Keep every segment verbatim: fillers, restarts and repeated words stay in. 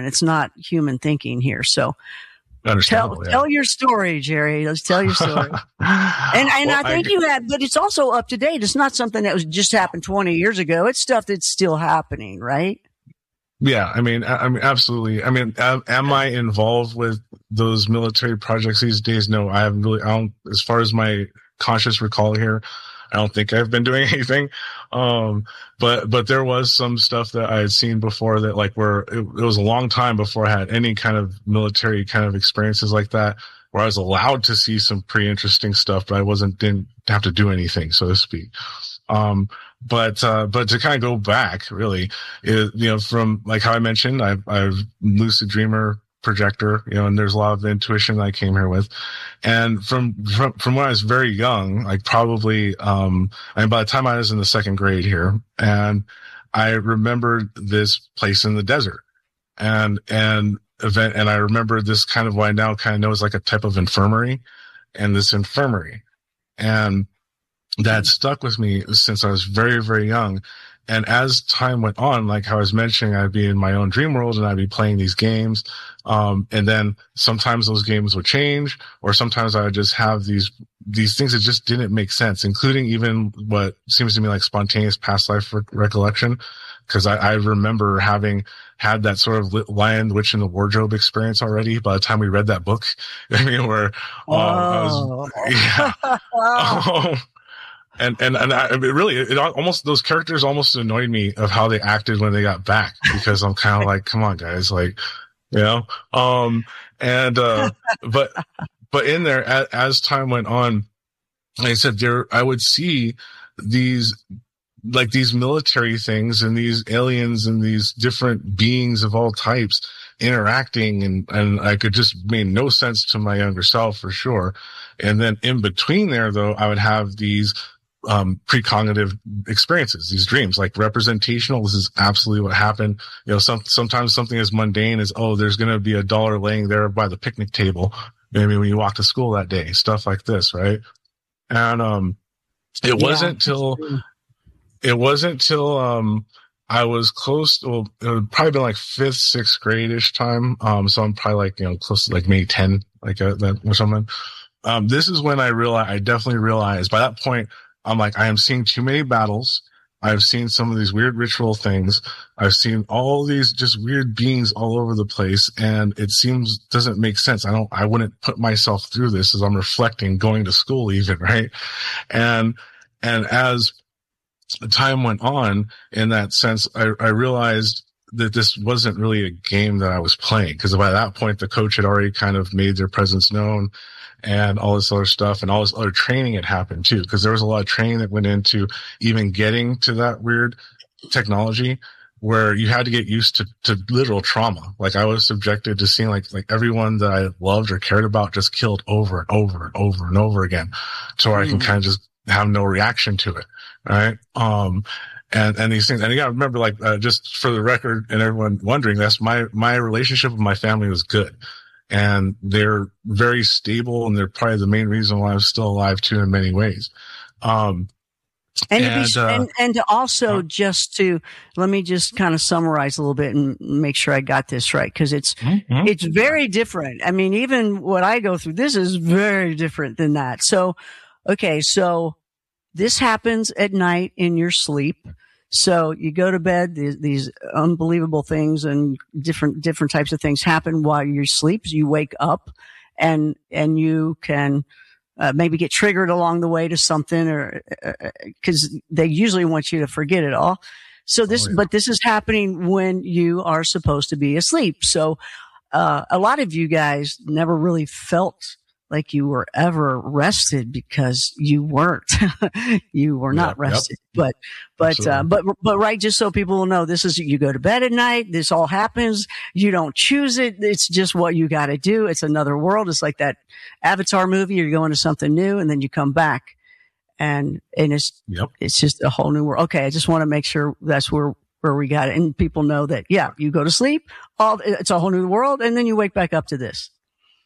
It's not human thinking here. So Understandable, tell, yeah. tell your story, Jerry. Let's tell your story. and and well, I think I, you have, but it's also up to date. It's not something that was just happened twenty years ago. It's stuff that's still happening, right? Yeah, I mean, I, I mean, absolutely. I mean, am, am I involved with those military projects these days? No, I haven't really. I don't, as far as my conscious recall here, I don't think I've been doing anything. Um, but but there was some stuff that I had seen before that, like, where it, it was a long time before I had any kind of military kind of experiences like that, where I was allowed to see some pretty interesting stuff, but I wasn't didn't have to do anything, so to speak. Um, but, uh, but to kind of go back, really, it, you know, from like how I mentioned, I've, I've lucid dreamer projector, you know, and there's a lot of intuition that I came here with. And from, from, from when I was very young, like probably, um, I mean, by the time I was in the second grade here, and I remembered this place in the desert and, and event, and I remember this kind of what I now kind of know is like a type of infirmary, and this infirmary. And that stuck with me since I was very, very young. And as time went on, like how I was mentioning, I'd be in my own dream world and I'd be playing these games. Um, and then sometimes those games would change, or sometimes I would just have these, these things that just didn't make sense, including even what seems to me like spontaneous past life re- recollection. Cause I, I remember having had that sort of Lion, the Witch, and the Wardrobe experience already by the time we read that book. I mean, where, um, I was, yeah. um, And, and, and I, it really, it almost, those characters almost annoyed me of how they acted when they got back, because I'm kind of like, come on, guys, like, you know, um, and, uh, but, but in there, as, as time went on, like I said, there, I would see these, like these military things and these aliens and these different beings of all types interacting, and, and I could just made no sense to my younger self for sure. And then in between there, though, I would have these, um, precognitive experiences, these dreams, like representational. This is absolutely what happened. You know, some, sometimes something as mundane as, oh, there's going to be a dollar laying there by the picnic table, maybe when you walk to school that day, stuff like this. Right. And, um, it Yeah. wasn't till, it wasn't till, um, I was close, well, it would probably been like fifth, sixth grade-ish time. Um, so I'm probably like, you know, close to like maybe ten, like uh, that or something. Um, this is when I realized, I definitely realized by that point, I'm like, I am seeing too many battles. I've seen some of these weird ritual things. I've seen all these just weird beings all over the place. And it seems, doesn't make sense. I don't, I wouldn't put myself through this as I'm reflecting, going to school even, right? And, and as time went on in that sense, I, I realized that this wasn't really a game that I was playing, because by that point, the coach had already kind of made their presence known, and all this other stuff, and all this other training had happened too, because there was a lot of training that went into even getting to that weird technology, where you had to get used to, to literal trauma. Like I was subjected to seeing like, like everyone that I loved or cared about just killed over and over and over and over again, to where mm. I can kind of just have no reaction to it. Right. Um, and, and these things, and you gotta remember, like, uh, just for the record and everyone wondering, that's my, my relationship with my family was good. And they're very stable, and they're probably the main reason why I'm still alive too in many ways. Um, and, and, to be, uh, and, and to also uh, just to, let me just kind of summarize a little bit and make sure I got this right. Cause it's, mm-hmm. it's very different. I mean, even what I go through, this is very different than that. So, okay. So this happens at night in your sleep. So you go to bed, these, these unbelievable things and different, different types of things happen while you sleep. You wake up and, and you can, uh, maybe get triggered along the way to something, or, uh, cause they usually want you to forget it all. So this, oh, yeah. but this is happening when you are supposed to be asleep. So, uh, a lot of you guys never really felt like you were ever rested, because you weren't. You were not yep, rested. Yep. But, but, uh, but, but, right, just so people will know, this is, you go to bed at night, this all happens, you don't choose it, it's just what you gotta do. It's another world. It's like that Avatar movie, you're going to something new, and then you come back, and, and it's, yep. it's just a whole new world. Okay, I just want to make sure that's where, where we got it. And people know that, yeah, you go to sleep, all, it's a whole new world, and then you wake back up to this.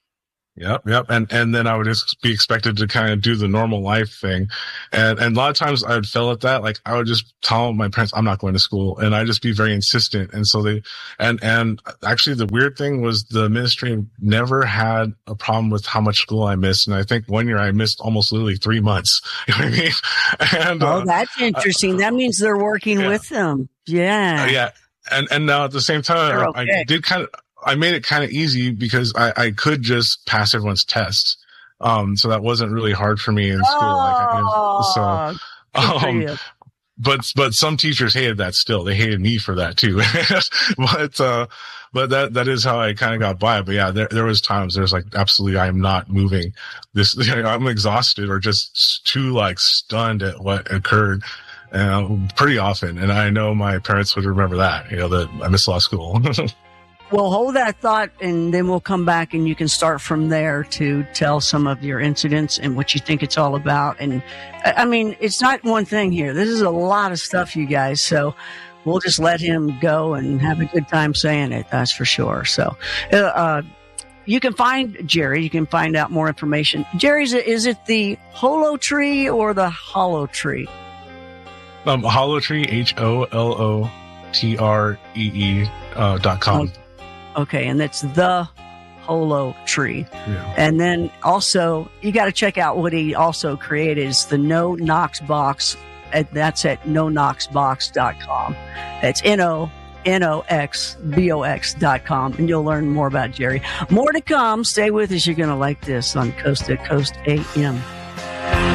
Yep, yep. And and then I would just be expected to kind of do the normal life thing. And and a lot of times I would fail at that. Like I would just tell my parents I'm not going to school, and I'd just be very insistent. And so they and and actually the weird thing was the administrator never had a problem with how much school I missed. And I think one year I missed almost literally three months. You know what I mean? And, oh, uh, that's interesting. Uh, that means they're working yeah. with them. Yeah. Uh, yeah. And and now at the same time okay. I did kind of I made it kind of easy because I, I could just pass everyone's tests. Um, so that wasn't really hard for me in school. Oh, like, so, um, but, but some teachers hated that still. They hated me for that too. but, uh, but that, that is how I kind of got by. But yeah, there, there was times there's like, absolutely, I am not moving this. You know, I'm exhausted or just too like stunned at what occurred. Uh, pretty often. And I know my parents would remember that, you know, that I missed a lot of school. Well, hold that thought, and then we'll come back, and you can start from there to tell some of your incidents and what you think it's all about. And I mean, it's not one thing here. This is a lot of stuff, you guys. So we'll just let him go and have a good time saying it. That's for sure. So, uh, you can find Jerry. You can find out more information. Jerry's, is it the Holo Tree or the Hollow Tree? Um, Hollow Tree, H O L O T R E E uh, dot com. Okay. Okay, and that's the Holo Tree. Yeah. And then also, you got to check out what he also created is the No Knox Box. And that's at no knox box dot com. That's N O N O X B O X dot com. And you'll learn more about Jerry. More to come. Stay with us. You're going to like this on Coast to Coast A M.